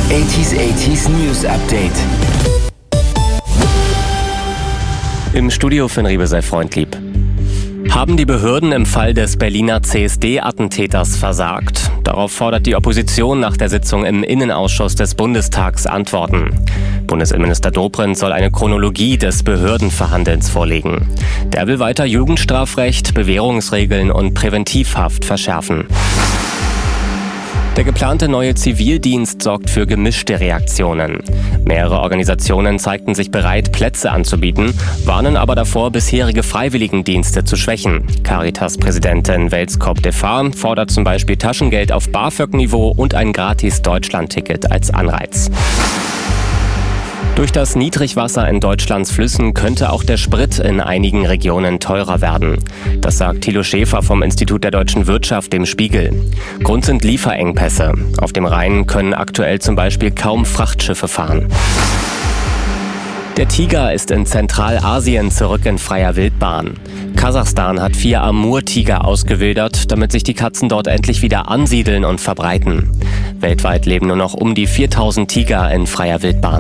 80s News Update. Im Studio Finn Riebe, sei freundlieb. Haben die Behörden im Fall des Berliner CSD-Attentäters versagt? Darauf fordert die Opposition nach der Sitzung im Innenausschuss des Bundestags Antworten. Bundesinnenminister Dobrindt soll eine Chronologie des Behördenverhandelns vorlegen. Der will weiter Jugendstrafrecht, Bewährungsregeln und Präventivhaft verschärfen. Der geplante neue Zivildienst sorgt für gemischte Reaktionen. Mehrere Organisationen zeigten sich bereit, Plätze anzubieten, warnen aber davor, bisherige Freiwilligendienste zu schwächen. Caritas-Präsidentin Welskop Defar fordert zum Beispiel Taschengeld auf BAföG-Niveau und ein gratis Deutschland-Ticket als Anreiz. Durch das Niedrigwasser in Deutschlands Flüssen könnte auch der Sprit in einigen Regionen teurer werden. Das sagt Thilo Schäfer vom Institut der deutschen Wirtschaft dem Spiegel. Grund sind Lieferengpässe. Auf dem Rhein können aktuell zum Beispiel kaum Frachtschiffe fahren. Der Tiger ist in Zentralasien zurück in freier Wildbahn. Kasachstan hat 4 Amur-Tiger ausgewildert, damit sich die Katzen dort endlich wieder ansiedeln und verbreiten. Weltweit leben nur noch um die 4000 Tiger in freier Wildbahn.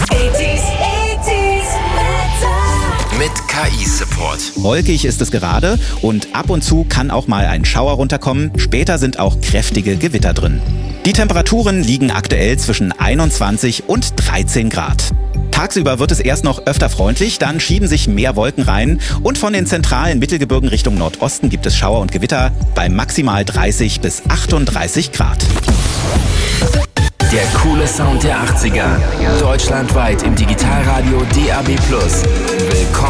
Mit KI-Support. Wolkig ist es gerade und ab und zu kann auch mal ein Schauer runterkommen. Später sind auch kräftige Gewitter drin. Die Temperaturen liegen aktuell zwischen 21 und 13 Grad. Tagsüber wird es erst noch öfter freundlich, dann schieben sich mehr Wolken rein und von den zentralen Mittelgebirgen Richtung Nordosten gibt es Schauer und Gewitter bei maximal 30 bis 38 Grad. Der coole Sound der 80er. Deutschlandweit im Digitalradio DAB+. Willkommen